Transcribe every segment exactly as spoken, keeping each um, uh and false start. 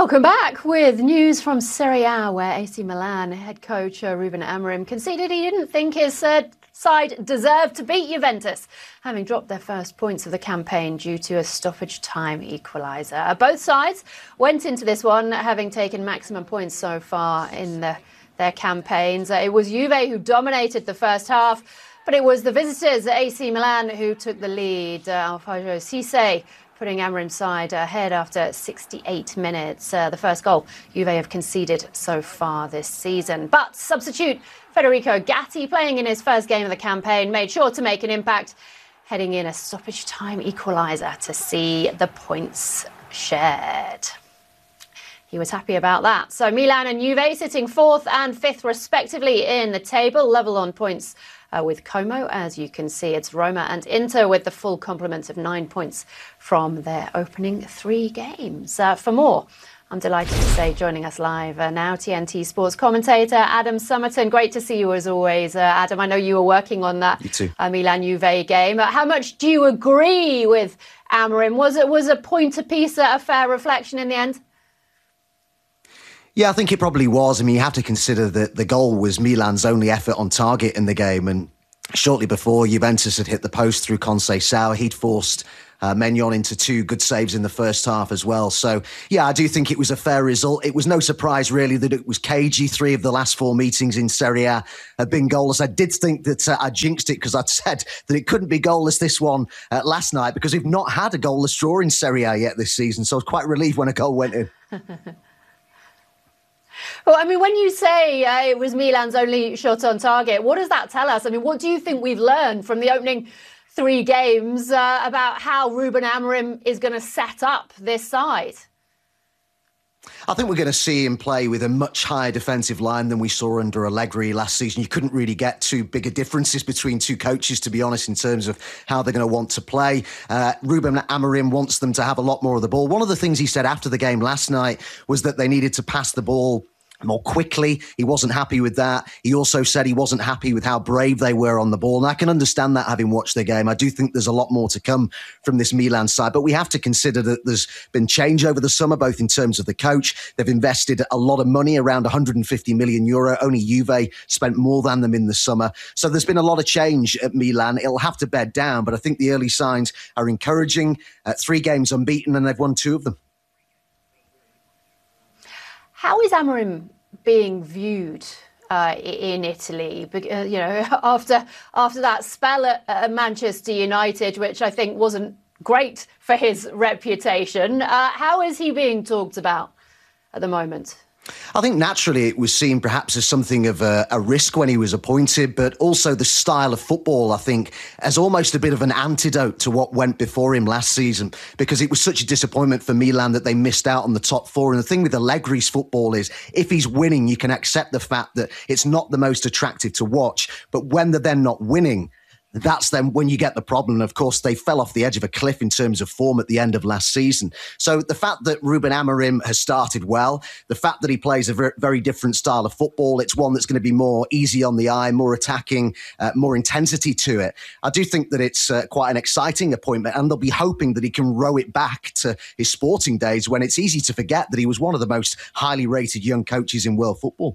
Welcome back with news from Serie A, where A C Milan head coach uh, Ruben Amorim conceded he didn't think his uh, side deserved to beat Juventus, having dropped their first points of the campaign due to a stoppage time equaliser. Uh, both sides went into this one having taken maximum points so far in the, their campaigns. Uh, it was Juve who dominated the first half, but it was the visitors, A C Milan, who took the lead. Uh, Alfredo Cisse putting Amorim's side ahead after sixty-eight minutes. Uh, the first goal Juve have conceded so far this season. But substitute Federico Gatti, playing in his first game of the campaign, made sure to make an impact, heading in a stoppage time equaliser to see the points shared. He was happy about that. So Milan and Juve sitting fourth and fifth respectively in the table, level on points Uh, with Como. As you can see, it's Roma and Inter with the full complement of nine points from their opening three games. Uh, for more, I'm delighted to say, joining us live uh, now, T N T Sports commentator Adam Summerton. Great to see you as always. Uh, Adam, I know you were working on that uh, Milan-Juve game. Uh, how much do you agree with Amorim? Was it was a point apiece a fair reflection in the end? Yeah, I think it probably was. I mean, you have to consider that the goal was Milan's only effort on target in the game. And shortly before, Juventus had hit the post through Conceição. He'd forced uh, Maignan into two good saves in the first half as well. So, yeah, I do think it was a fair result. It was no surprise, really, that it was cagey. Three of the last four meetings in Serie A have been goalless. I did think that uh, I jinxed it because I'd said that it couldn't be goalless this one uh, last night, because we've not had a goalless draw in Serie A yet this season. So I was quite relieved when a goal went in. Well, I mean, when you say uh, it was Milan's only shot on target, what does that tell us? I mean, what do you think we've learned from the opening three games uh, about how Ruben Amorim is going to set up this side? I think we're going to see him play with a much higher defensive line than we saw under Allegri last season. You couldn't really get too big a differences between two coaches, to be honest, in terms of how they're going to want to play. Uh, Ruben Amorim wants them to have a lot more of the ball. One of the things he said after the game last night was that they needed to pass the ball more quickly. He wasn't happy with that. He also said he wasn't happy with how brave they were on the ball. And I can understand that, having watched the game. I do think there's a lot more to come from this Milan side, but we have to consider that there's been change over the summer, both in terms of the coach. They've invested a lot of money, around one hundred fifty million euro. Only Juve spent more than them in the summer. So there's been a lot of change at Milan. It'll have to bed down, but I think the early signs are encouraging. Uh, three games unbeaten, and they've won two of them. How is Amorim being viewed uh, in Italy? Uh, you know, after after that spell at uh, Manchester United, which I think wasn't great for his reputation, uh, how is he being talked about at the moment? I think naturally it was seen perhaps as something of a, a risk when he was appointed, but also the style of football, I think, as almost a bit of an antidote to what went before him last season, because it was such a disappointment for Milan that they missed out on the top four. And the thing with Allegri's football is, if he's winning, you can accept the fact that it's not the most attractive to watch. But when they're then not winning, that's then when you get the problem. And of course, they fell off the edge of a cliff in terms of form at the end of last season. So the fact that Ruben Amorim has started well, the fact that he plays a very, very different style of football, it's one that's going to be more easy on the eye, more attacking, uh, more intensity to it. I do think that it's uh, quite an exciting appointment, and they'll be hoping that he can row it back to his Sporting days, when it's easy to forget that he was one of the most highly rated young coaches in world football.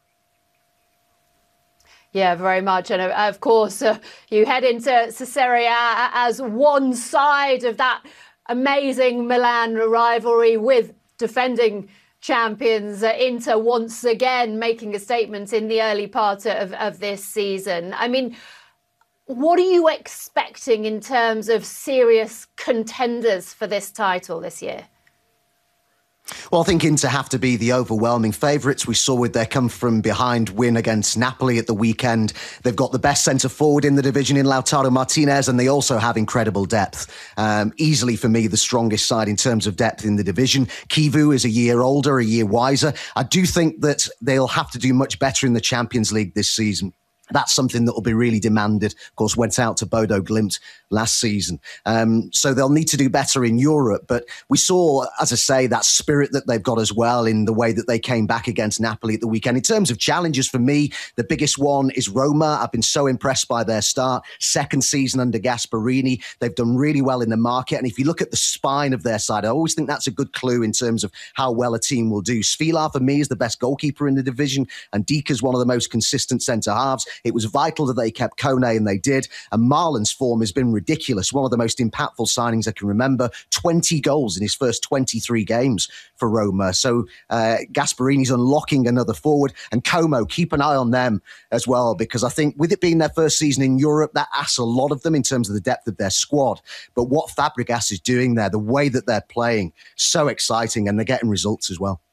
Yeah, very much. And uh, of course, uh, you head into Serie A as one side of that amazing Milan rivalry with defending champions uh, Inter once again making a statement in the early part of, of this season. I mean, what are you expecting in terms of serious contenders for this title this year? Well, I think Inter have to be the overwhelming favourites. We saw with their come-from-behind win against Napoli at the weekend. They've got the best centre-forward in the division in Lautaro Martinez, and they also have incredible depth. Um, easily, for me, the strongest side in terms of depth in the division. Kivu is a year older, a year wiser. I do think that they'll have to do much better in the Champions League this season. That's something that will be really demanded. Of course, went out to Bodo Glimt last season. Um, so they'll need to do better in Europe. But we saw, as I say, that spirit that they've got as well in the way that they came back against Napoli at the weekend. In terms of challenges for me, the biggest one is Roma. I've been so impressed by their start. Second season under Gasperini. They've done really well in the market. And if you look at the spine of their side, I always think that's a good clue in terms of how well a team will do. Svilar, for me, is the best goalkeeper in the division. And Dika's one of the most consistent centre-halves. It was vital that they kept Kone, and they did. And Marlon's form has been ridiculous. One of the most impactful signings I can remember. twenty goals in his first twenty-three games for Roma. So uh, Gasperini's unlocking another forward. And Como, keep an eye on them as well, because I think with it being their first season in Europe, that asks a lot of them in terms of the depth of their squad. But what Fabregas is doing there, the way that they're playing, so exciting, and they're getting results as well.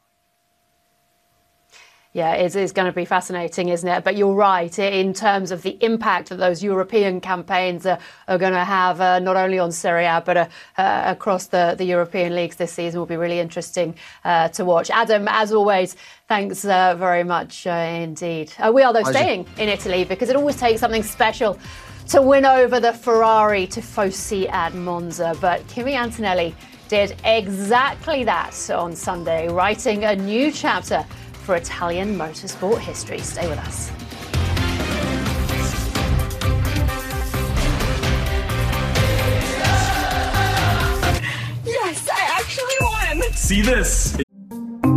Yeah, it is going to be fascinating, isn't it? But you're right, in terms of the impact that those European campaigns are, are going to have, uh, not only on Serie A, but uh, uh, across the, the European leagues this season will be really interesting uh, to watch. Adam, as always, thanks uh, very much uh, indeed. Uh, we are, though, staying in Italy because it always takes something special to win over the Ferrari Tifosi at Monza. But Kimi Antonelli did exactly that on Sunday, writing a new chapter for Italian motorsport history. Stay with us. Yes, I actually won! See this?